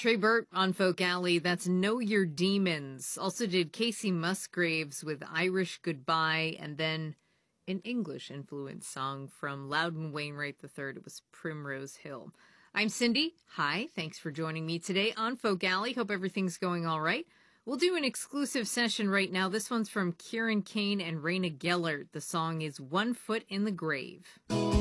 Trey Burt on Folk Alley, that's Know Your Demons. Also did Casey Musgraves with Irish Goodbye, and then an English-influenced song from Loudon Wainwright III. It was Primrose Hill. I'm Cindy. Hi, thanks for joining me today on Folk Alley. Hope everything's going all right. We'll do an exclusive session right now. This one's from Kieran Kane and Raina Gellert. The song is One Foot in the Grave.